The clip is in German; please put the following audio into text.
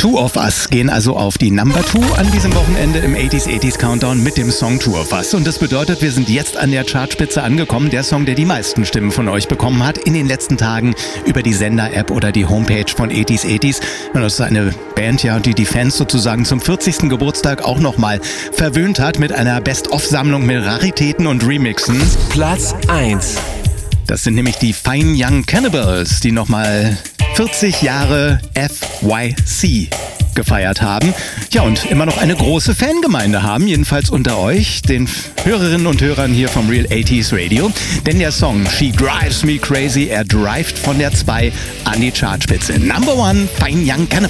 Two of Us gehen also auf die Number 2 an diesem Wochenende im 80s Countdown mit dem Song Two of Us. Und das bedeutet, wir sind jetzt an der Chartspitze angekommen. Der Song, der die meisten Stimmen von euch bekommen hat in den letzten Tagen über die Sender-App oder die Homepage von 80s. Und das ist eine Band, ja, die Fans sozusagen zum 40. Geburtstag auch nochmal verwöhnt hat mit einer Best-of-Sammlung mit Raritäten und Remixen. Platz 1. Das sind nämlich die Fine Young Cannibals, die nochmal 40 Jahre FYC gefeiert haben. Ja, und immer noch eine große Fangemeinde haben, jedenfalls unter euch, den Hörerinnen und Hörern hier vom Real 80s Radio. Denn der Song She Drives Me Crazy, er drivet von der 2 an die Chartspitze. Number 1, Fine Young Cannibals.